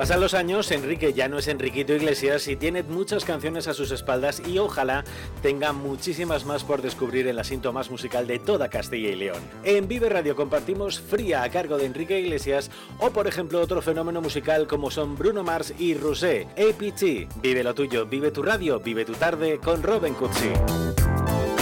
Pasan los años, Enrique ya no es Enriquito Iglesias y tiene muchas canciones a sus espaldas y ojalá tenga muchísimas más por descubrir en la cinta más musical de toda Castilla y León. En Vive Radio compartimos Fría a cargo de Enrique Iglesias o por ejemplo otro fenómeno musical como son Bruno Mars y Rosé, APT. Vive lo tuyo, vive tu radio, vive tu tarde con Robin Cutsi.